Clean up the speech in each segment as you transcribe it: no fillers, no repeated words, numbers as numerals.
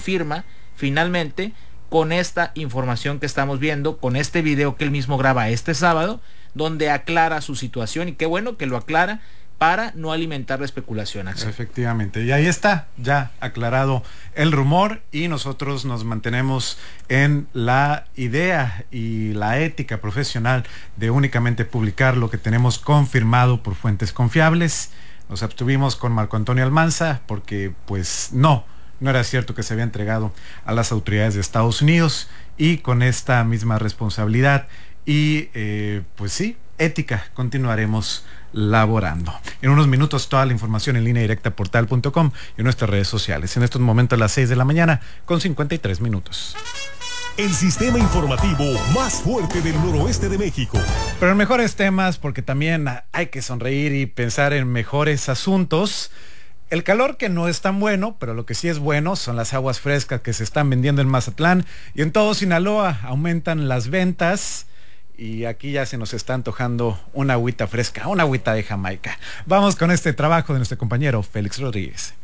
confirma finalmente con esta información que estamos viendo, con este video que él mismo graba este sábado, donde aclara su situación, y qué bueno que lo aclara para no alimentar la especulación, Axel. Efectivamente, y ahí está ya aclarado el rumor, y nosotros nos mantenemos en la idea y la ética profesional de únicamente publicar lo que tenemos confirmado por fuentes confiables. Nos abstuvimos con Marco Antonio Almanza porque pues no era cierto que se había entregado a las autoridades de Estados Unidos, y con esta misma responsabilidad y pues sí, ética, continuaremos laborando. En unos minutos toda la información en línea directa portal.com y en nuestras redes sociales. En estos momentos a las 6 de la mañana con 53 minutos. El sistema informativo más fuerte del noroeste de México. Pero en mejores temas, porque también hay que sonreír y pensar en mejores asuntos. El calor, que no es tan bueno, pero lo que sí es bueno son las aguas frescas que se están vendiendo en Mazatlán y en todo Sinaloa. Aumentan las ventas y aquí ya se nos está antojando una agüita fresca, una agüita de Jamaica. Vamos con este trabajo de nuestro compañero Félix Rodríguez.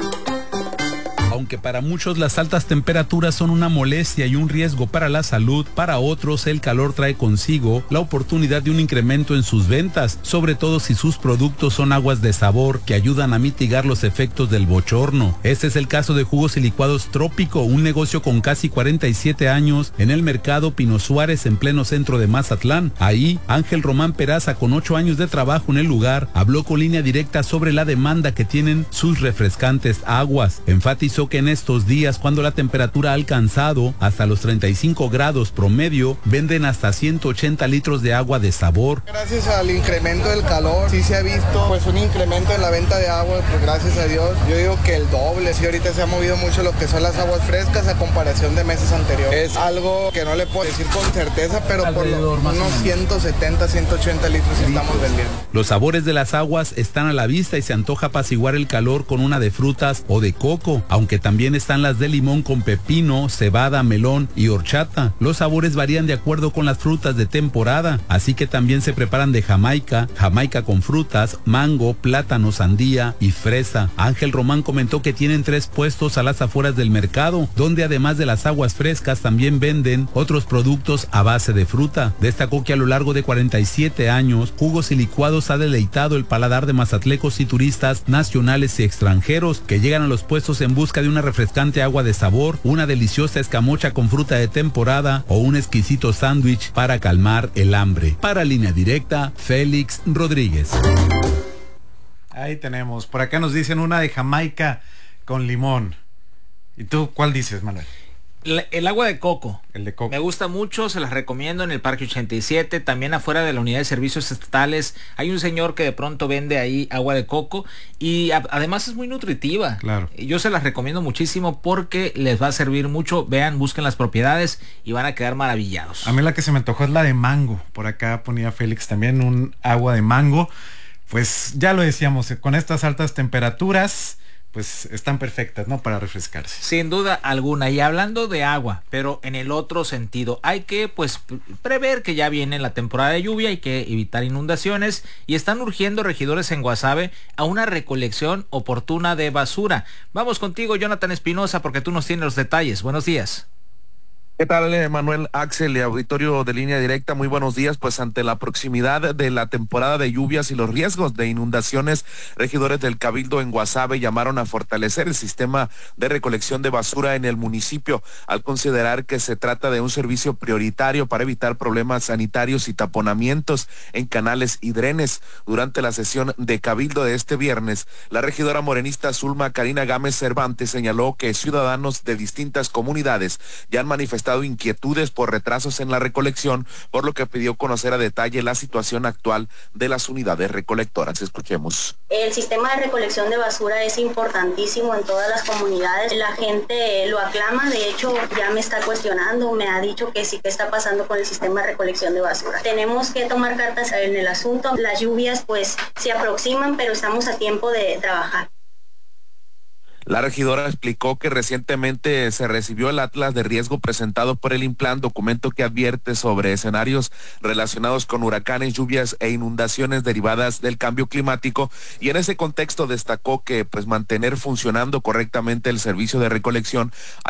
Aunque para muchos las altas temperaturas son una molestia y un riesgo para la salud, para otros el calor trae consigo la oportunidad de un incremento en sus ventas, sobre todo si sus productos son aguas de sabor que ayudan a mitigar los efectos del bochorno. Este es el caso de Jugos y Licuados Trópico, un negocio con casi 47 años en el mercado Pino Suárez en pleno centro de Mazatlán. Ahí, Ángel Román Peraza, con 8 años de trabajo en el lugar, habló con Línea Directa sobre la demanda que tienen sus refrescantes aguas. Enfatizó que en estos días, cuando la temperatura ha alcanzado hasta los 35 grados promedio, venden hasta 180 litros de agua de sabor. Gracias al incremento del calor, sí se ha visto pues un incremento en la venta de agua, pues gracias a Dios. Yo digo que el doble, sí, ahorita se ha movido mucho lo que son las aguas frescas a comparación de meses anteriores. Es algo que no le puedo decir con certeza, pero alrededor, por unos 170, 180 litros estamos vendiendo. Los sabores de las aguas están a la vista y se antoja apaciguar el calor con una de frutas o de coco, aunque también están las de limón con pepino, cebada, melón y horchata. Los sabores varían de acuerdo con las frutas de temporada, así que también se preparan de Jamaica, Jamaica con frutas, mango, plátano, sandía y fresa. Ángel Román comentó que tienen 3 puestos a las afueras del mercado, donde además de las aguas frescas también venden otros productos a base de fruta. Destacó que a lo largo de 47 años, Jugos y Licuados ha deleitado el paladar de mazatlecos y turistas nacionales y extranjeros que llegan a los puestos en busca de una refrescante agua de sabor, una deliciosa escamocha con fruta de temporada o un exquisito sándwich para calmar el hambre. Para Línea Directa, Félix Rodríguez. Ahí tenemos, por acá nos dicen una de Jamaica con limón. ¿Y tú cuál dices, Manuel? El agua de coco. El de coco. Me gusta mucho, se las recomiendo en el Parque 87, también afuera de la Unidad de Servicios Estatales. Hay un señor que de pronto vende ahí agua de coco y además es muy nutritiva. Claro. Yo se las recomiendo muchísimo porque les va a servir mucho. Vean, busquen las propiedades y van a quedar maravillados. A mí la que se me antojó es la de mango. Por acá ponía Félix también un agua de mango. Pues ya lo decíamos, con estas altas temperaturas pues están perfectas, ¿no? Para refrescarse. Sin duda alguna. Y hablando de agua, pero en el otro sentido, hay que pues prever que ya viene la temporada de lluvia, hay que evitar inundaciones y están urgiendo regidores en Guasave a una recolección oportuna de basura. Vamos contigo, Jonathan Espinosa, porque tú nos tienes los detalles. Buenos días. ¿Qué tal, Manuel, Axel y auditorio de Línea Directa? Muy buenos días. Pues ante la proximidad de la temporada de lluvias y los riesgos de inundaciones, regidores del Cabildo en Guasave llamaron a fortalecer el sistema de recolección de basura en el municipio, al considerar que se trata de un servicio prioritario para evitar problemas sanitarios y taponamientos en canales y drenes. Durante la sesión de Cabildo de este viernes, la regidora morenista Zulma Karina Gámez Cervantes señaló que ciudadanos de distintas comunidades ya han manifestado inquietudes por retrasos en la recolección, por lo que pidió conocer a detalle la situación actual de las unidades recolectoras. Escuchemos. El sistema de recolección de basura es importantísimo en todas las comunidades. La gente lo aclama, de hecho ya me está cuestionando, me ha dicho que sí, que está pasando con el sistema de recolección de basura. Tenemos que tomar cartas en el asunto. Las lluvias pues se aproximan, pero estamos a tiempo de trabajar. La regidora explicó que recientemente se recibió el Atlas de Riesgo presentado por el INPLAN, documento que advierte sobre escenarios relacionados con huracanes, lluvias e inundaciones derivadas del cambio climático, y en ese contexto destacó que pues mantener funcionando correctamente el servicio de recolección